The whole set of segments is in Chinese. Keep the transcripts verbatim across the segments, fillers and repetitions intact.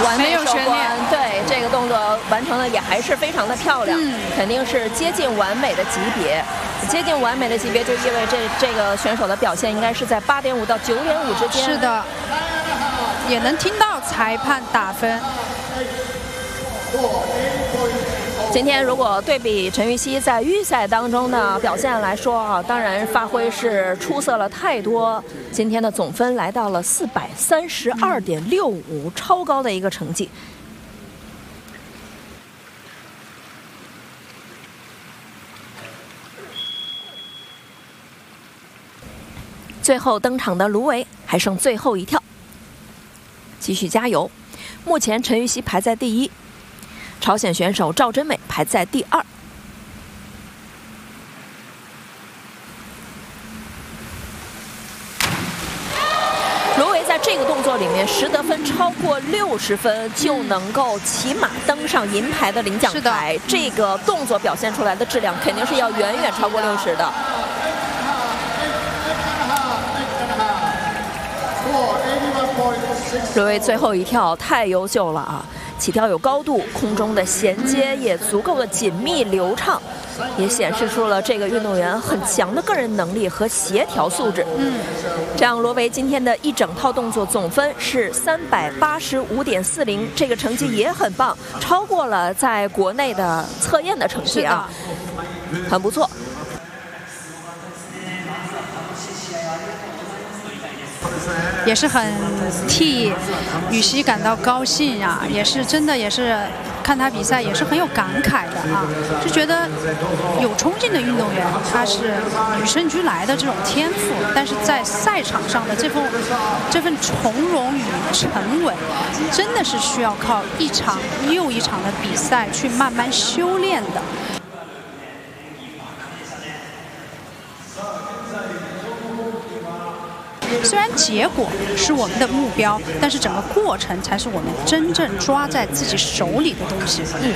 完美收官。 没有悬念。 对，这个动作完成的也还是非常的漂亮， 嗯、 肯定是接近完美的级别。接近完美的级别就意味着这这个选手的表现应该是在八点五到九点五之间。 是的，也能听到裁判打分。 今天如果对比陈芋汐在预赛当中的表现来说啊，当然发挥是出色了太多。今天的总分来到了四百三十二点六五，超高的一个成绩。最后登场的芦苇还剩最后一跳，继续加油！目前陈芋汐排在第一。朝鲜选手赵真美排在第二。芦苇在这个动作里面实得分超过六十分，就能够起码登上银牌的领奖台。这个动作表现出来的质量肯定是要远远超过六十的。芦苇最后一跳太优秀了啊！起跳有高度，空中的衔接也足够的紧密流畅，也显示出了这个运动员很强的个人能力和协调素质。嗯，这样罗维今天的一整套动作总分是三百八十五点四零，这个成绩也很棒，超过了在国内的测验的成绩啊，很不错。 也是很替羽西感到高兴啊，也是真的也是看他比赛也是很有感慨的啊，就觉得有冲劲的运动员他是与生俱来的这种天赋，但是在赛场上的这份这份从容与沉稳，真的是需要靠一场又一场的比赛去慢慢修炼的。虽然结果是我们的目标，但是整个过程才是我们真正抓在自己手里的东西。嗯。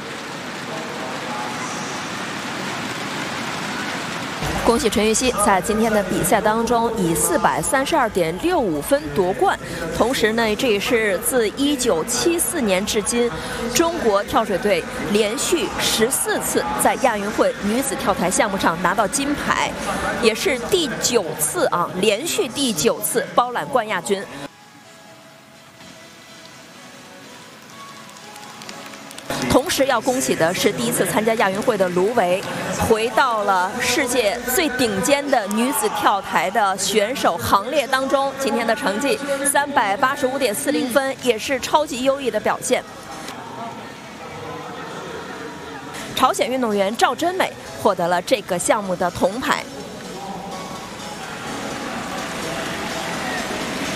恭喜陈芋汐在今天的比赛当中以四百三十二点六五分夺冠，同时呢，这也是自一九七四年至今，中国跳水队连续十四次在亚运会女子跳台项目上拿到金牌，也是第九次啊，连续第九次包揽冠亚军。同时要恭喜的是，第一次参加亚运会的芦苇回到了世界最顶尖的女子跳台的选手行列当中。今天的成绩三百八十五点四零分，也是超级优异的表现。朝鲜运动员赵真美获得了这个项目的铜牌。